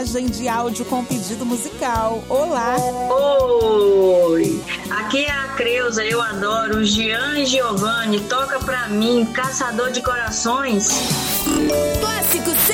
de áudio com pedido musical. Olá! Oi! Aqui é a Creuza, eu adoro. O Gian Giovanni toca pra mim, Caçador de Corações. Clássico